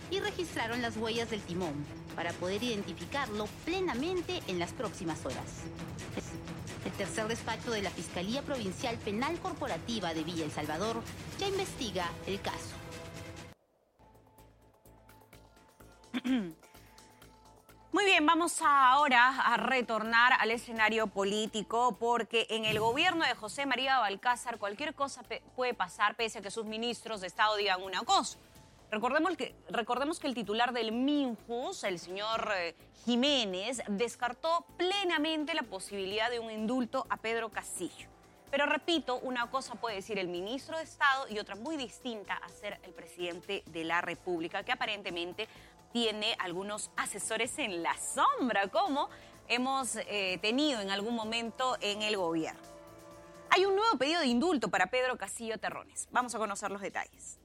y registraron las huellas del timón para poder identificarlo plenamente en las próximas horas. El tercer despacho de la Fiscalía Provincial Penal Corporativa de Villa El Salvador ya investiga el caso. Muy bien, vamos ahora a retornar al escenario político porque en el gobierno de José María Balcázar cualquier cosa puede pasar pese a que sus ministros de Estado digan una cosa. Recordemos que el titular del Minjus, el señor Jiménez, descartó plenamente la posibilidad de un indulto a Pedro Castillo. Pero repito, una cosa puede decir el ministro de Estado y otra muy distinta a ser el presidente de la República, que aparentemente tiene algunos asesores en la sombra, como hemos tenido en algún momento en el gobierno. Hay un nuevo pedido de indulto para Pedro Castillo Terrones. Vamos a conocer los detalles.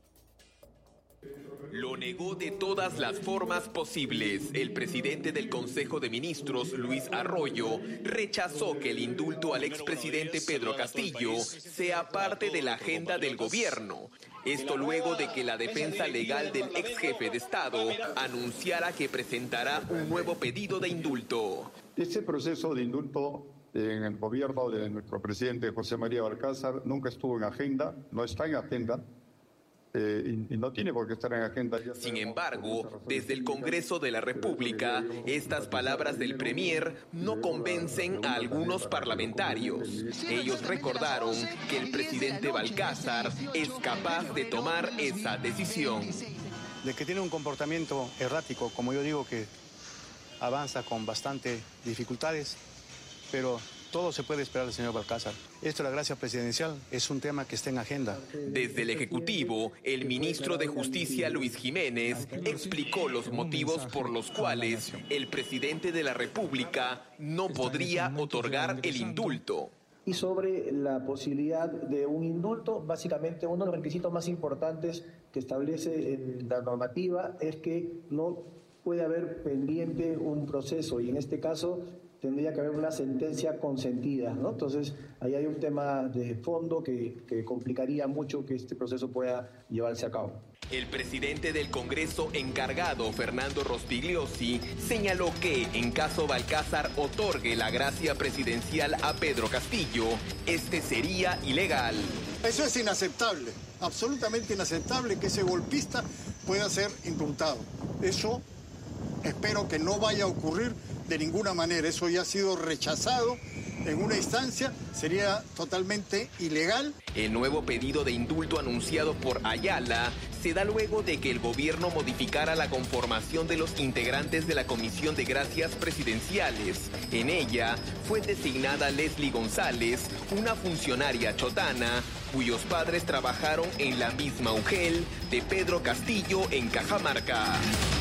Lo negó de todas las formas posibles. El presidente del Consejo de Ministros, Luis Arroyo, rechazó que el indulto al expresidente Pedro Castillo sea parte de la agenda del gobierno. Esto luego de que la defensa legal del ex jefe de Estado anunciara que presentará un nuevo pedido de indulto. Este proceso de indulto en el gobierno de nuestro presidente José María Balcázar nunca estuvo en agenda, no está en agenda. Y no tiene por qué estar en agenda. Sin embargo, desde el Congreso de la República, estas palabras del Premier no convencen a algunos parlamentarios. Ellos recordaron que el presidente Balcázar es capaz de tomar esa decisión. De que tiene un comportamiento errático, como yo digo, que avanza con bastante dificultades, pero todo se puede esperar del señor Balcázar. Esto de la gracia presidencial es un tema que está en agenda. Desde el Ejecutivo, el ministro de Justicia, Luis Jiménez, explicó los motivos por los cuales el presidente de la República no podría otorgar el indulto. Y sobre la posibilidad de un indulto, básicamente uno de los requisitos más importantes que establece la normativa es que no puede haber pendiente un proceso y en este caso tendría que haber una sentencia consentida, ¿no? Entonces, ahí hay un tema de fondo que complicaría mucho que este proceso pueda llevarse a cabo. El presidente del Congreso encargado, Fernando Rospigliosi, señaló que en caso Balcázar otorgue la gracia presidencial a Pedro Castillo, este sería ilegal. Eso es inaceptable, absolutamente inaceptable que ese golpista pueda ser indultado. Eso espero que no vaya a ocurrir de ninguna manera. Eso ya ha sido rechazado en una instancia, sería totalmente ilegal. El nuevo pedido de indulto anunciado por Ayala se da luego de que el gobierno modificara la conformación de los integrantes de la Comisión de Gracias Presidenciales. En ella fue designada Leslie González, una funcionaria chotana, cuyos padres trabajaron en la misma UGEL de Pedro Castillo en Cajamarca.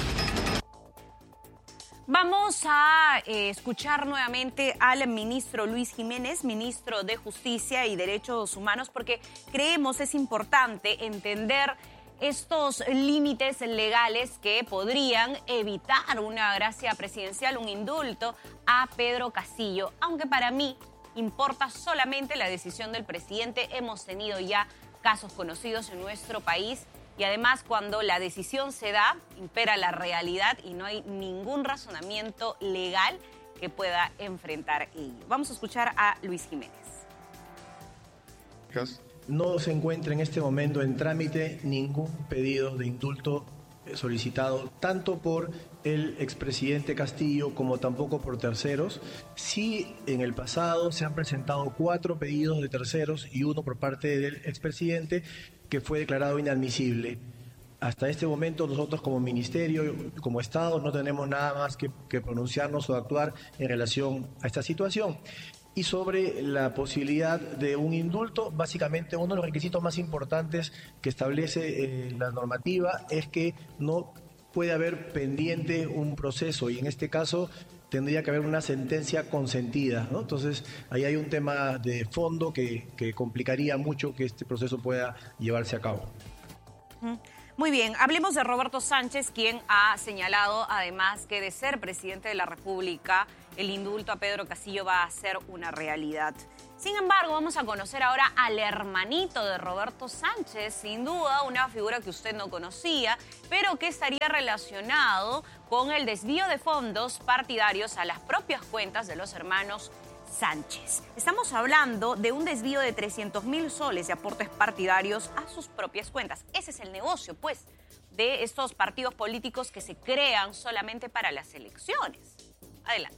Vamos a escuchar nuevamente al ministro Luis Jiménez, ministro de Justicia y Derechos Humanos, porque creemos es importante entender estos límites legales que podrían evitar una gracia presidencial, un indulto a Pedro Castillo. Aunque para mí importa solamente la decisión del presidente. Hemos tenido ya casos conocidos en nuestro país. Y además, cuando la decisión se da, impera la realidad y no hay ningún razonamiento legal que pueda enfrentar ello. Vamos a escuchar a Luis Jiménez. No se encuentra en este momento en trámite ningún pedido de indulto solicitado tanto por el expresidente Castillo como tampoco por terceros. Sí, en el pasado se han presentado 4 pedidos de terceros y uno por parte del expresidente que fue declarado inadmisible. Hasta este momento nosotros como ministerio, como Estado, no tenemos nada más que pronunciarnos o actuar en relación a esta situación. Y sobre la posibilidad de un indulto, básicamente uno de los requisitos más importantes que establece la normativa es que no puede haber pendiente un proceso y en este caso tendría que haber una sentencia consentida, ¿no? Entonces, ahí hay un tema de fondo que complicaría mucho que este proceso pueda llevarse a cabo. Muy bien, hablemos de Roberto Sánchez, quien ha señalado además que de ser presidente de la República el indulto a Pedro Castillo va a ser una realidad. Sin embargo, vamos a conocer ahora al hermanito de Roberto Sánchez, sin duda una figura que usted no conocía, pero que estaría relacionado con el desvío de fondos partidarios a las propias cuentas de los hermanos Sánchez. Estamos hablando de un desvío de 300.000 soles de aportes partidarios a sus propias cuentas. Ese es el negocio, pues, de estos partidos políticos que se crean solamente para las elecciones. Adelante.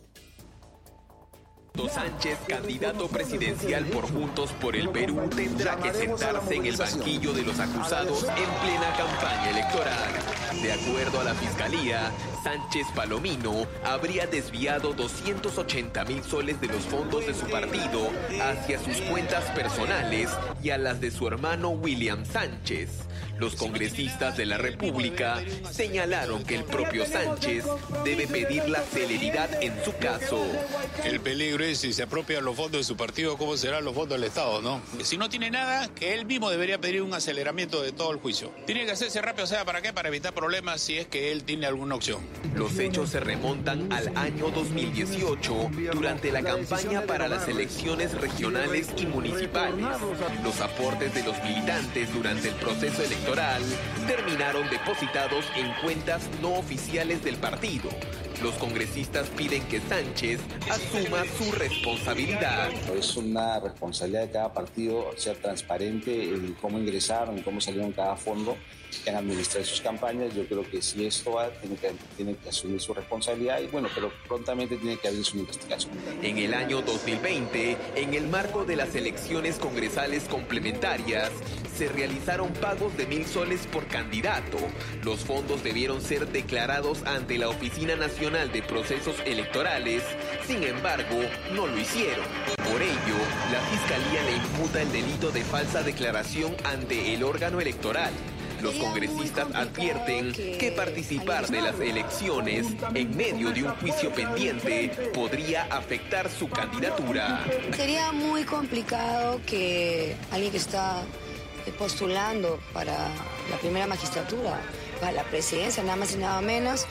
Sánchez, candidato presidencial por Juntos por el Perú, tendrá que sentarse en el banquillo de los acusados en plena campaña electoral. De acuerdo a la Fiscalía, Sánchez Palomino habría desviado 280.000 soles de los fondos de su partido hacia sus cuentas personales y a las de su hermano William Sánchez. Los congresistas de la República señalaron que el propio Sánchez debe pedir la celeridad en su caso. El peligro es si se apropian los fondos de su partido, ¿cómo serán los fondos del Estado, no? Si no tiene nada, que él mismo debería pedir un aceleramiento de todo el juicio. Tiene que hacerse rápido, ¿sabe para qué? Para evitar problemas si es que él tiene alguna opción. Los hechos se remontan al año 2018, durante la campaña para las elecciones regionales y municipales. Los aportes de los militantes durante el proceso electoral terminaron depositados en cuentas no oficiales del partido. Los congresistas piden que Sánchez asuma su responsabilidad. Es una responsabilidad de cada partido ser transparente en cómo ingresaron, en cómo salieron cada fondo, en administrar sus campañas. Yo creo que si esto va, tiene que asumir su responsabilidad y bueno, pero prontamente tiene que abrir su investigación. En el año 2020, en el marco de las elecciones congresales complementarias, se realizaron pagos de 1.000 soles por candidato. Los fondos debieron ser declarados ante la Oficina Nacional de Procesos Electorales, sin embargo, no lo hicieron. Por ello, la Fiscalía le imputa el delito de falsa declaración ante el órgano electoral. Los congresistas advierten que participar de las elecciones en medio de un juicio pendiente podría afectar su candidatura. Sería muy complicado que alguien que está postulando para la primera magistratura, para la presidencia, nada más y nada menos,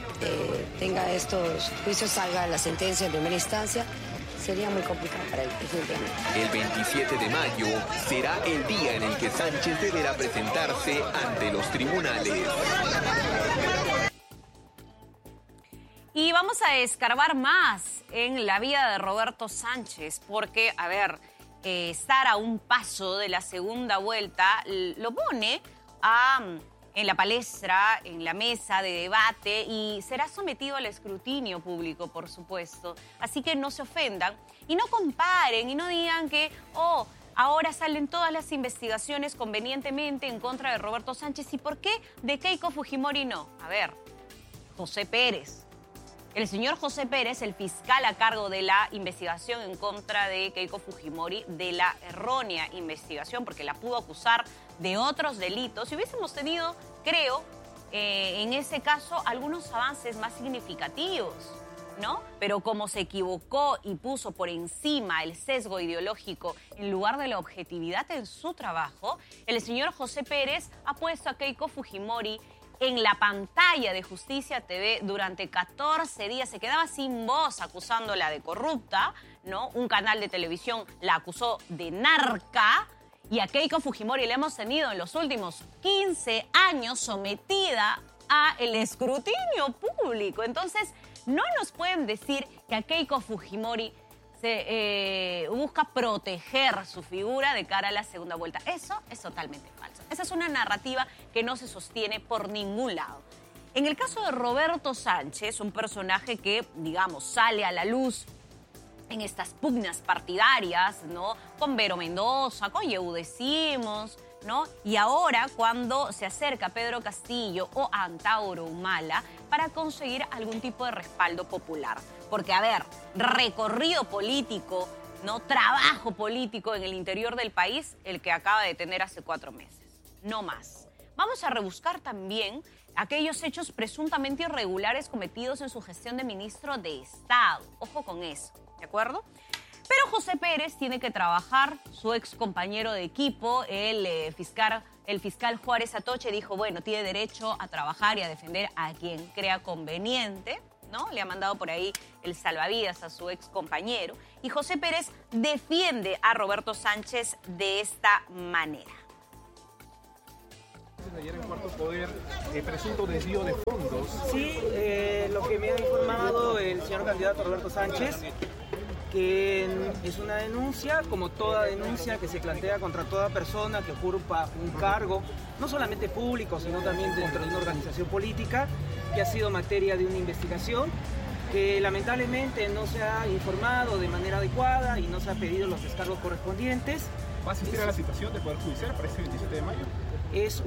tenga estos juicios, salga la sentencia en primera instancia. Sería muy complicado para él, definitivamente. El 27 de mayo será el día en el que Sánchez deberá presentarse ante los tribunales. Y vamos a escarbar más en la vida de Roberto Sánchez, porque, a ver, estar a un paso de la segunda vuelta lo pone en la palestra, en la mesa de debate y será sometido al escrutinio público, por supuesto. Así que no se ofendan y no comparen y no digan que, ahora salen todas las investigaciones convenientemente en contra de Roberto Sánchez. ¿Y por qué de Keiko Fujimori no? A ver, José Pérez. El señor José Pérez, el fiscal a cargo de la investigación en contra de Keiko Fujimori, de la errónea investigación, porque la pudo acusar de otros delitos. Si hubiésemos tenido, creo, en ese caso, algunos avances más significativos, ¿no? Pero como se equivocó y puso por encima el sesgo ideológico en lugar de la objetividad en su trabajo, el señor José Pérez ha puesto a Keiko Fujimori en la pantalla de Justicia TV durante 14 días. Se quedaba sin voz acusándola de corrupta, ¿no? Un canal de televisión la acusó de narca y a Keiko Fujimori la hemos tenido en los últimos 15 años sometida al escrutinio público. Entonces, no nos pueden decir que a Keiko Fujimori se busca proteger su figura de cara a la segunda vuelta. Eso es totalmente falso. Esa es una narrativa que no se sostiene por ningún lado. En el caso de Roberto Sánchez, un personaje que, digamos, sale a la luz en estas pugnas partidarias, ¿no? Con Vero Mendoza, con Yehude Simons, ¿no? Y ahora cuando se acerca a Pedro Castillo o a Antauro Humala para conseguir algún tipo de respaldo popular. Porque, a ver, recorrido político, ¿no? Trabajo político en el interior del país, el que acaba de tener hace 4 meses. No más. Vamos a rebuscar también aquellos hechos presuntamente irregulares cometidos en su gestión de ministro de Estado. Ojo con eso, ¿de acuerdo? Pero José Pérez tiene que trabajar, su ex compañero de equipo, el fiscal Juárez Atoche, dijo, bueno, tiene derecho a trabajar y a defender a quien crea conveniente, ¿no? Le ha mandado por ahí el salvavidas a su ex compañero. Y José Pérez defiende a Roberto Sánchez de esta manera. Ayer en Cuarto Poder, presunto desvío de fondos. Sí, lo que me ha informado el señor candidato Roberto Sánchez, que es una denuncia, como toda denuncia que se plantea contra toda persona que ocupa un cargo, no solamente público, sino también dentro de una organización política, que ha sido materia de una investigación, que lamentablemente no se ha informado de manera adecuada y no se ha pedido los descargos correspondientes. ¿Va a asistir a la citación del Poder Judicial para este 27 de mayo? Es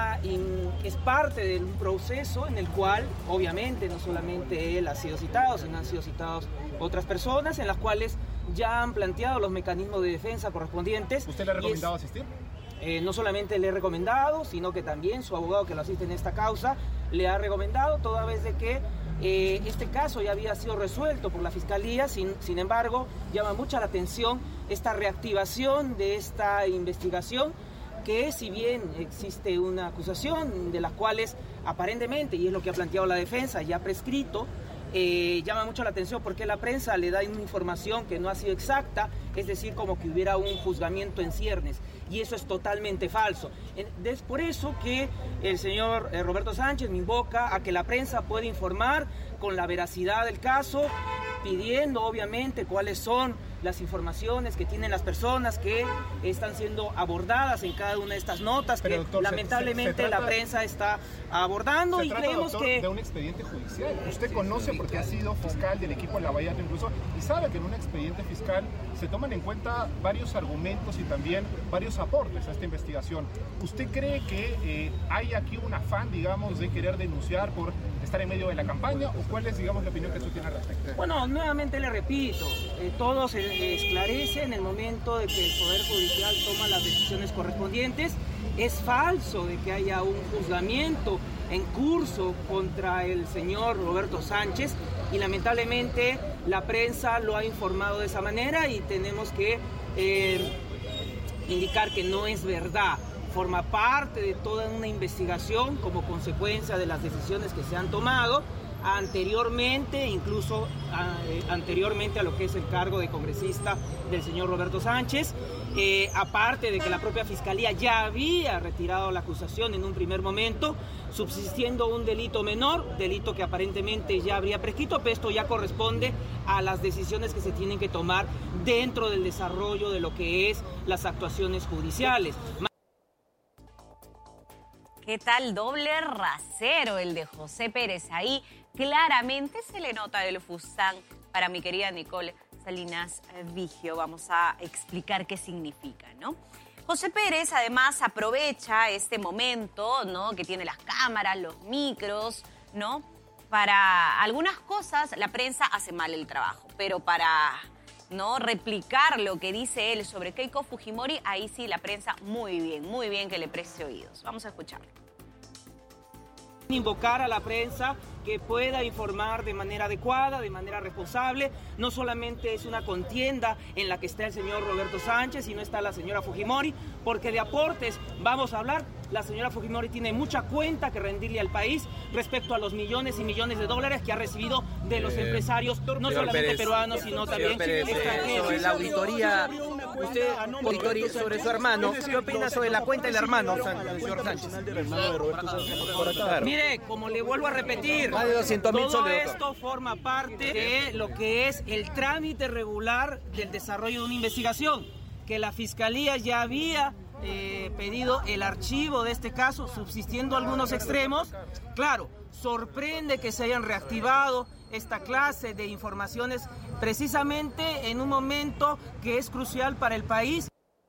parte de un proceso en el cual, obviamente, no solamente él ha sido citado, sino han sido citados otras personas en las cuales ya han planteado los mecanismos de defensa correspondientes. ¿Usted le ha recomendado asistir? No solamente le he recomendado, sino que también su abogado que lo asiste en esta causa le ha recomendado, toda vez de que este caso ya había sido resuelto por la Fiscalía. Sin embargo, llama mucha la atención esta reactivación de esta investigación, que si bien existe una acusación de las cuales aparentemente, y es lo que ha planteado la defensa, ya prescrito, llama mucho la atención porque la prensa le da una información que no ha sido exacta, es decir, como que hubiera un juzgamiento en ciernes, y eso es totalmente falso. Es por eso que el señor Roberto Sánchez me invoca a que la prensa pueda informar con la veracidad del caso, pidiendo obviamente cuáles son las informaciones que tienen las personas que están siendo abordadas en cada una de estas notas. Pero, que doctor, lamentablemente la prensa está abordando, y creemos que de un expediente judicial. Usted conoce, porque ha sido fiscal del equipo de Lavallato incluso, y sabe que en un expediente fiscal se toman en cuenta varios argumentos y también varios aportes a esta investigación. ¿Usted cree que hay aquí un afán, digamos, de querer denunciar por estar en medio de la campaña, o cuál es, digamos, la opinión que usted tiene al respecto? Bueno, nuevamente le repito, todo se esclarece en el momento de que el Poder Judicial toma las decisiones correspondientes. Es falso de que haya un juzgamiento en curso contra el señor Roberto Sánchez, y lamentablemente la prensa lo ha informado de esa manera, y tenemos que indicar que no es verdad. Forma parte de toda una investigación como consecuencia de las decisiones que se han tomado anteriormente, incluso anteriormente a lo que es el cargo de congresista del señor Roberto Sánchez. Aparte de que la propia Fiscalía ya había retirado la acusación en un primer momento, subsistiendo un delito menor, delito que aparentemente ya habría prescrito, pero esto ya corresponde a las decisiones que se tienen que tomar dentro del desarrollo de lo que es las actuaciones judiciales. ¿Qué tal? Doble rasero el de José Pérez. Ahí claramente se le nota el fustán para mi querida Nicole Salinas Vigio. Vamos a explicar qué significa, ¿no? José Pérez además aprovecha este momento, ¿no?, que tiene las cámaras, los micros, ¿no? Para algunas cosas la prensa hace mal el trabajo, pero para no replicar lo que dice él sobre Keiko Fujimori, ahí sí la prensa muy bien que le preste oídos. Vamos a escucharlo. Invocar a la prensa que pueda informar de manera adecuada, de manera responsable. No solamente es una contienda en la que está el señor Roberto Sánchez, sino está la señora Fujimori, porque de aportes vamos a hablar. La señora Fujimori tiene mucha cuenta que rendirle al país respecto a los millones y millones de dólares que ha recibido de los empresarios, no solamente Pérez, peruanos, sino también extranjeros. Sobre la auditoría, usted sobre su hermano, ¿qué opina sobre la cuenta del hermano, señor Sánchez? Mire, como le vuelvo a repetir, más de 200,000 todo esto forma parte de lo que es el trámite regular del desarrollo de una investigación, que la Fiscalía ya había pedido el archivo de este caso, subsistiendo algunos extremos. Claro, sorprende que se hayan reactivado esta clase de informaciones precisamente en un momento que es crucial para el país.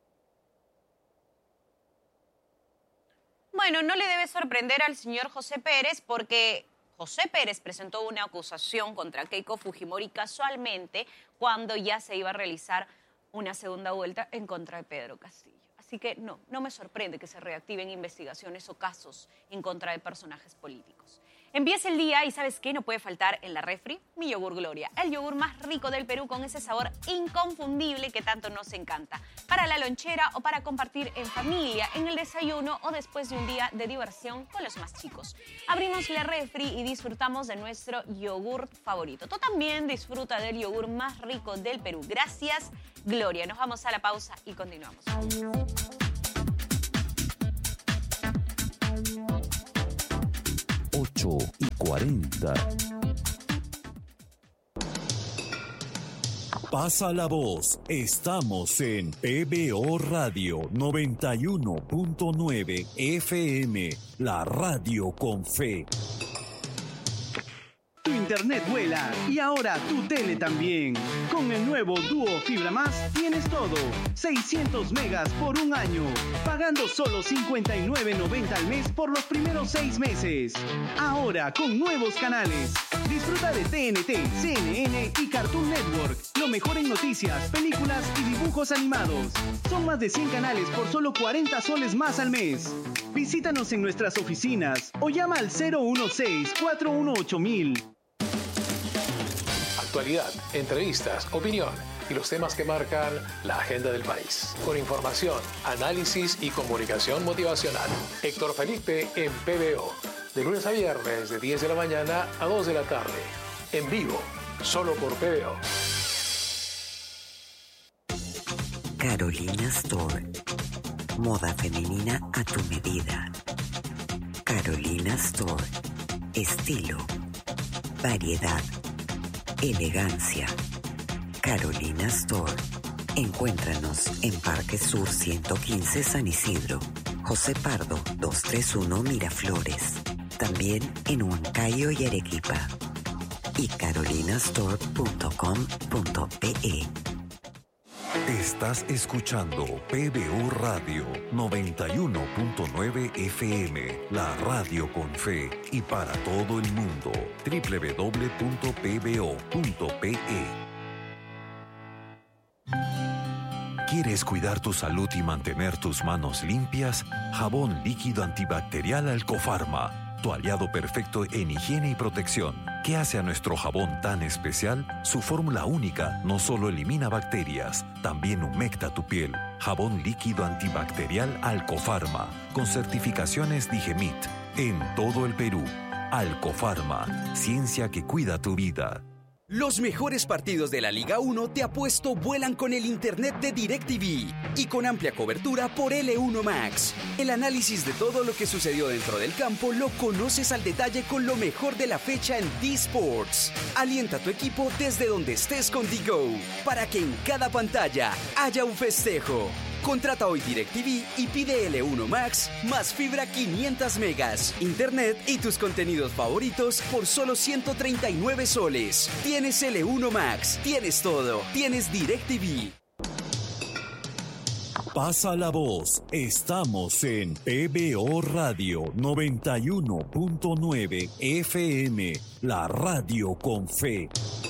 Bueno, no le debe sorprender al señor José Pérez, porque José Pérez presentó una acusación contra Keiko Fujimori casualmente cuando ya se iba a realizar una segunda vuelta en contra de Pedro Castillo. Así que no me sorprende que se reactiven investigaciones o casos en contra de personajes políticos. Empieza el día y ¿sabes qué? No puede faltar en la refri mi yogur Gloria. El yogur más rico del Perú con ese sabor inconfundible que tanto nos encanta. Para la lonchera o para compartir en familia, en el desayuno o después de un día de diversión con los más chicos. Abrimos la refri y disfrutamos de nuestro yogur favorito. Tú también disfruta del yogur más rico del Perú. Gracias, Gloria. Nos vamos a la pausa y continuamos. 8:40. Pasa la voz. Estamos en PBO Radio 91.9 FM, la radio con fe. Tu internet vuela y ahora tu tele también. Con el nuevo Duo Fibra Más tienes todo. 600 megas por un año, pagando solo $59.90 al mes por los primeros 6 meses. Ahora con nuevos canales. Disfruta de TNT, CNN y Cartoon Network. Lo mejor en noticias, películas y dibujos animados. Son más de 100 canales por solo 40 soles más al mes. Visítanos en nuestras oficinas o llama al 016-418-1000. Actualidad, entrevistas, opinión y los temas que marcan la agenda del país. Con información, análisis y comunicación motivacional. Héctor Felipe en PBO. De lunes a viernes, de 10 de la mañana a 2 de la tarde. En vivo, solo por PBO. Carolina Store. Moda femenina a tu medida. Carolina Store. Estilo. Variedad. Elegancia. Carolina Store. Encuéntranos en Parque Sur 115 San Isidro. José Pardo 231 Miraflores. También en Huancayo y Arequipa. Y carolinastore.com.pe. Estás escuchando PBO Radio 91.9 FM, la radio con fe y para todo el mundo. www.pbo.pe. ¿Quieres cuidar tu salud y mantener tus manos limpias? Jabón líquido antibacterial Alcofarma, tu aliado perfecto en higiene y protección. ¿Qué hace a nuestro jabón tan especial? Su fórmula única no solo elimina bacterias, también humecta tu piel. Jabón líquido antibacterial Alcofarma, con certificaciones Digemit, en todo el Perú. Alcofarma, ciencia que cuida tu vida. Los mejores partidos de la Liga 1 te apuesto vuelan con el internet de DirecTV y con amplia cobertura por L1 Max. El análisis de todo lo que sucedió dentro del campo lo conoces al detalle con lo mejor de la fecha en D-Sports. Alienta a tu equipo desde donde estés con DGO para que en cada pantalla haya un festejo. Contrata hoy DirecTV y pide L1 Max más fibra 500 megas, internet y tus contenidos favoritos por solo 139 soles. Tienes L1 Max, tienes todo, tienes DirecTV. Pasa la voz. Estamos en PBO Radio 91.9 FM, la radio con fe.